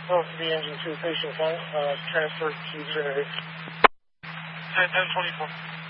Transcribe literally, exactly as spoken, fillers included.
Oh, the engine two, patient one, uh, transfer to Trinity. ten ten twenty-four.